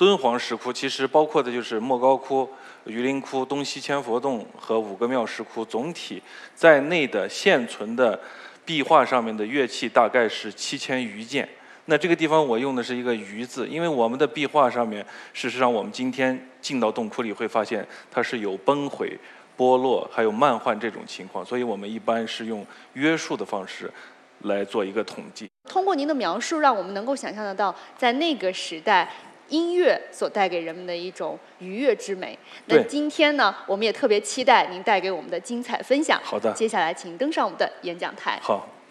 敦煌石窟其实包括的就是莫高窟、榆林窟、东西千佛洞和5个庙石窟，总体在内的现存的壁画上面的乐器大概是7000余件。那这个地方我用的是一个余字，因为我们的壁画上面，事实上我们今天进到洞窟里会发现它是有崩毁、剥落，还有漫画这种情况，所以我们一般是用约束的方式来做一个统计。 通过您的描述，让我们能够想象得到，在那个时代，音乐所带给人们的一种愉悦之美。那今天呢，我们也特别期待您带给我们的精彩分享。 好的， 接下来请登上我们的演讲台。 好。